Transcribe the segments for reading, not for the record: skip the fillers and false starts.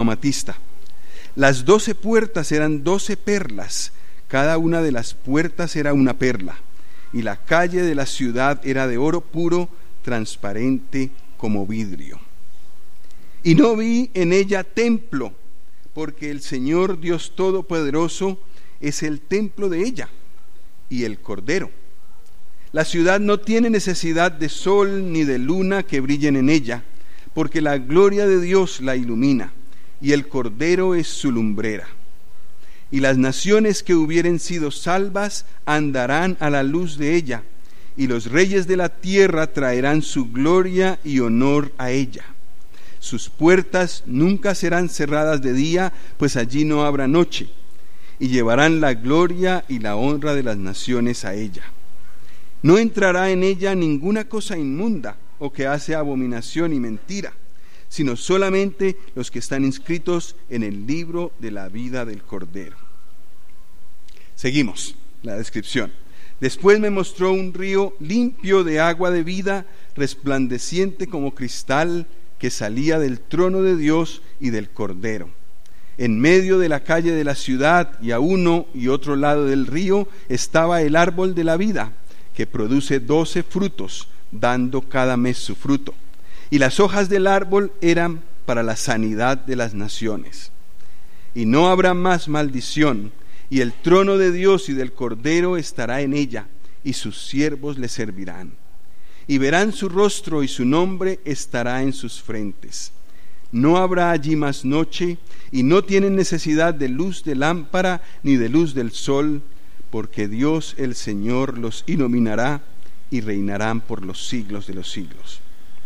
amatista. Las 12 puertas eran 12 perlas, cada una de las puertas era una perla, y la calle de la ciudad era de oro puro, transparente como vidrio. Y no vi en ella templo, porque el Señor Dios Todopoderoso es el templo de ella, y el Cordero. La ciudad no tiene necesidad de sol ni de luna que brillen en ella, porque la gloria de Dios la ilumina, y el Cordero es su lumbrera. Y las naciones que hubieren sido salvas andarán a la luz de ella, y los reyes de la tierra traerán su gloria y honor a ella. Sus puertas nunca serán cerradas de día, pues allí no habrá noche, y llevarán la gloria y la honra de las naciones a ella. No entrará en ella ninguna cosa inmunda o que hace abominación y mentira, sino solamente los que están inscritos en el libro de la vida del Cordero. Seguimos la descripción. Después me mostró un río limpio de agua de vida, resplandeciente como cristal, que salía del trono de Dios y del Cordero. En medio de la calle de la ciudad y a uno y otro lado del río estaba el árbol de la vida, que produce 12 frutos, dando cada mes su fruto. Y las hojas del árbol eran para la sanidad de las naciones. Y no habrá más maldición, y el trono de Dios y del Cordero estará en ella, y sus siervos le servirán. Y verán su rostro, y su nombre estará en sus frentes. No habrá allí más noche, y no tienen necesidad de luz de lámpara ni de luz del sol, porque Dios el Señor los iluminará y reinarán por los siglos de los siglos.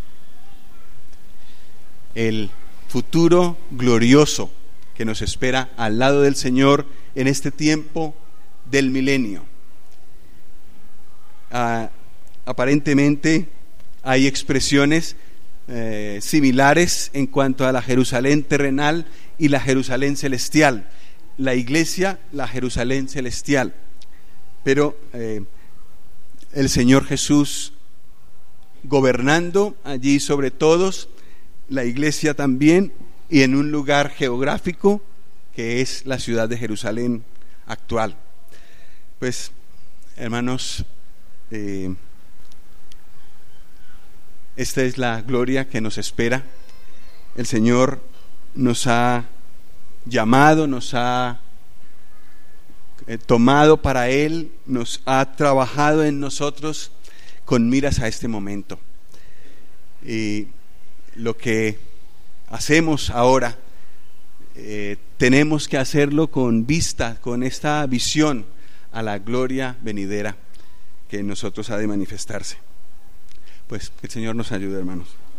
El futuro glorioso que nos espera al lado del Señor en este tiempo del milenio. Aparentemente hay expresiones similares en cuanto a la Jerusalén terrenal y la Jerusalén celestial. La iglesia, la Jerusalén celestial. Pero el Señor Jesús gobernando allí sobre todos, la iglesia también, y en un lugar geográfico que es la ciudad de Jerusalén actual. Pues, hermanos, esta es la gloria que nos espera. El Señor nos ha llamado, nos ha tomado para Él, nos ha trabajado en nosotros con miras a este momento. Y lo que hacemos ahora, tenemos que hacerlo con vista, con esta visión a la gloria venidera que en nosotros ha de manifestarse. Pues que el Señor nos ayude, hermanos.